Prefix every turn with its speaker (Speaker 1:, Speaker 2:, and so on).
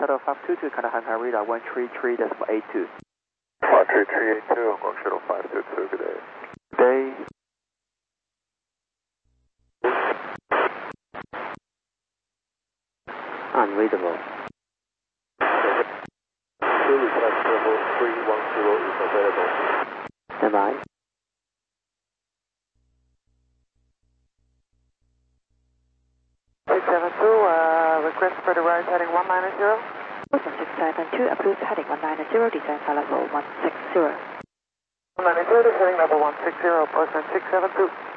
Speaker 1: Shuttle 522, Kanahanga radar 133.82.
Speaker 2: 13382, Hong Kong Shuttle 522, good day.
Speaker 1: Day. Unreadable.
Speaker 2: Request level 310 is available.
Speaker 1: Stand by. Request for the rise heading 190.
Speaker 3: Boston 672, approved heading 190, descent level 160.
Speaker 1: 190, descending level 160, Boston 672.